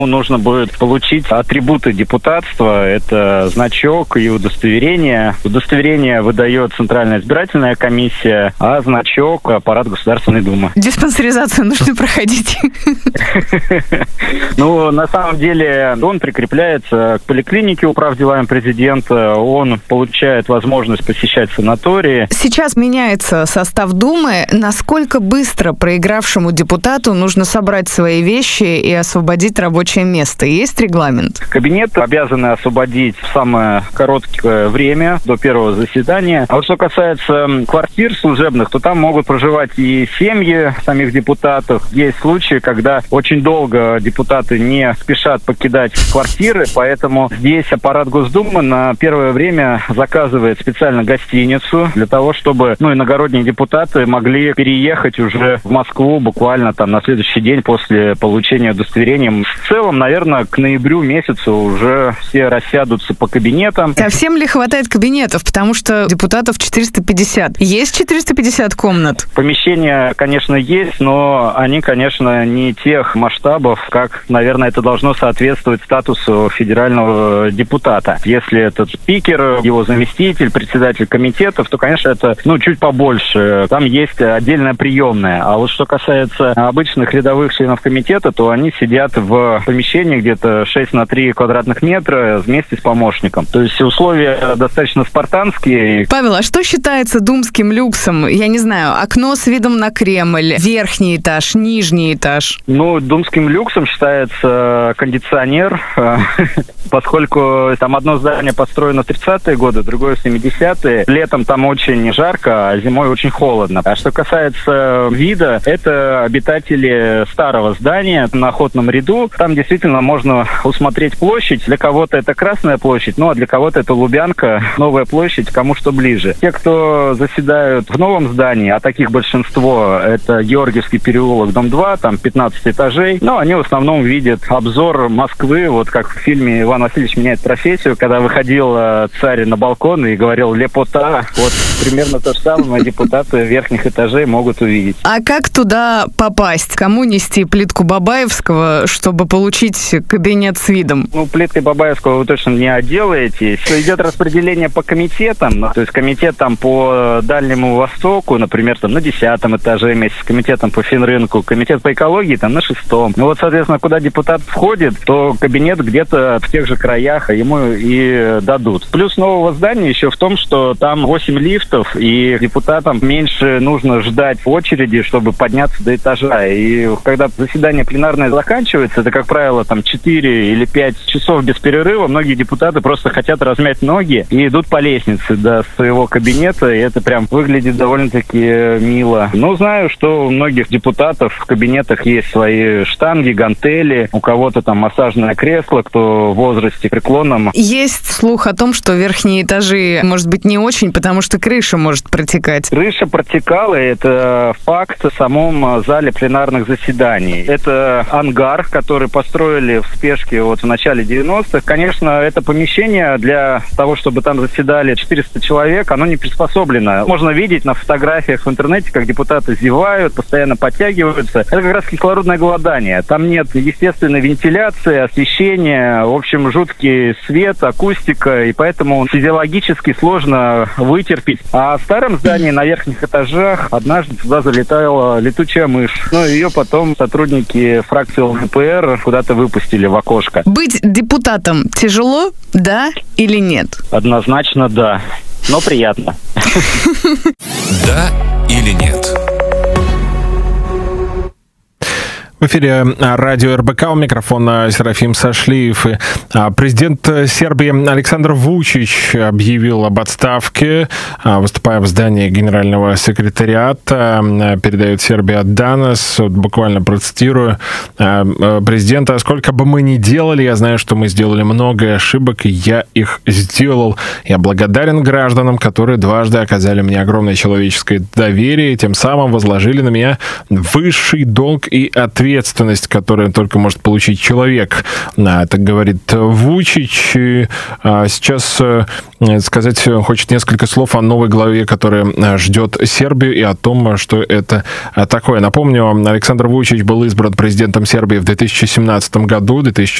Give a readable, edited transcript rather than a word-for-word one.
Нужно будет получить атрибуты депутатства. Это значок и удостоверение. Удостоверение выдает Центральная избирательная комиссия, а значок — аппарат Государственной Думы. Диспансеризацию нужно проходить. На самом деле, он прикрепляется к поликлинике управделами президента, он получает возможность посещать санатории. Сейчас меняется состав Думы. Насколько быстро проигравшему депутату нужно собрать свои вещи и освободить рабочее место? Есть регламент? Кабинет обязаны освободить в самое короткое время, до первого заседания. А вот что касается квартир служебных, то там могут проживать и семьи самих депутатов. Есть случаи, когда очень долго депутаты не спешат покидать квартиры, поэтому здесь аппарат Госдумы на первое время заказывает специально гостиницу для того, чтобы иногородние депутаты могли переехать уже в Москву буквально на следующий день после получения удостоверения. В целом, наверное, к ноябрю месяцу уже все рассядутся по кабинетам. А всем ли хватает кабинетов? Потому что депутатов 450. Есть 450 комнат? Помещения, конечно, есть, но они, конечно, не тех масштабов, как, наверное, это должно соответствовать статусу федерального депутата. Если это спикер, его заместитель, председатель комитетов, то, конечно, это чуть побольше. Там есть отдельная приемная. А вот что касается обычных рядовых членов комитета, то они сидят в помещении где-то 6 на 3 квадратных метра вместе с помощником. То есть условия достаточно спартанские. Павел, а что считается думским люксом? Я не знаю, окно с видом на Кремль, верхний этаж, нижний этаж? Думским люксом считается кондиционер, поскольку там одно здание построено в 30-е годы, другое в 70-е. Летом там очень жарко, а зимой очень холодно. А что касается вида, это обитатели старого здания на Охотном ряду. Там действительно можно усмотреть площадь. Для кого-то это Красная площадь, а для кого-то это Лубянка, Новая площадь, кому что ближе. Те, кто заседают в новом здании, а таких большинство, это Георгиевский переулок, дом 2, там 15 этажей, они в основном видят обзор Москвы, вот как в фильме «Иван Васильевич меняет профессию», когда выходил царь на балкон и говорил «лепота». Вот примерно то же самое депутаты верхних этажей могут увидеть. А как туда попасть? Кому нести плитку Бабаевского, чтобы получить кабинет с видом? Плиткой Бабаевского вы точно не отделаетесь. Идет распределение по комитетам. То есть комитет по Дальнему Востоку, например, на 10-м этаже вместе с комитетом по финрынку, комитет по экологии на 6-м. Соответственно, куда депутат входит, то кабинет где-то в тех же краях ему и дадут. Плюс нового здания еще в том, что там 8 лифтов, и депутатам меньше нужно ждать в очереди, чтобы подняться до этажа. И когда заседание пленарное заканчивается, это, как правило, 4 или 5 часов без перерыва, многие депутаты просто хотят размять ноги и идут по лестнице до своего кабинета, и это прям выглядит довольно-таки мило. Знаю, что у многих депутатов в кабинетах есть свои штанги, гантели, у кого-то массажное кресло, кто в возрасте преклонном. Есть слух о том, что верхние этажи, может быть, не очень, потому что крыша может протекать. Крыша протекала, это факт в самом зале пленарных заседаний. Это ангар, который построили в спешке в начале 90-х. Конечно, это помещение для того, чтобы там заседали 400 человек, оно не приспособлено. Можно видеть на фотографиях в интернете, как депутаты зевают, постоянно подтягиваются. Это как раз кислородное голодание. Там нет естественной вентиляции, освещения, в общем, жуткий свет, акустика, и поэтому физиологически сложно вытерпеть. А в старом здании на верхних этажах однажды туда залетала летучая мышь. Ее потом сотрудники фракции ЛДПР куда-то выпустили в окошко. Быть депутатом тяжело, да или нет? Однозначно да, но приятно. Да или нет? В эфире радио РБК, у микрофона Серафим Сашлиев. Президент Сербии Александр Вучич объявил об отставке, выступая в здании Генерального секретариата. Передает Сербия Данас. Буквально процитирую президента: «Сколько бы мы ни делали, я знаю, что мы сделали много ошибок, и я их сделал. Я благодарен гражданам, которые дважды оказали мне огромное человеческое доверие, и тем самым возложили на меня высший долг и ответственность. ответственность, которую только может получить человек, так говорит Вучич. И сейчас сказать хочет несколько слов о новой главе, которая ждет Сербию, и о том, что это такое. Напомню, Александр Вучич был избран президентом Сербии в 2017 году.